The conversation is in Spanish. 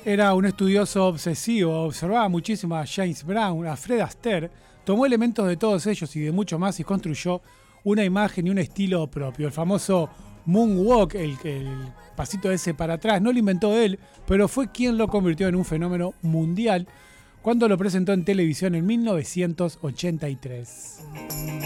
Era un estudioso obsesivo, observaba muchísimo a James Brown, a Fred Astaire, tomó elementos de todos ellos y de mucho más y construyó una imagen y un estilo propio. El famoso moonwalk, el pasito ese para atrás, no lo inventó él, pero fue quien lo convirtió en un fenómeno mundial cuando lo presentó en televisión en 1983.